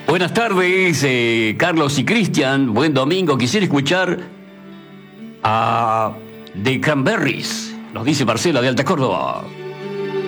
Buenas tardes, Carlos y Cristian. Buen domingo. Quisiera escuchar a The Cranberries. Nos dice Marcela de Alta Córdoba.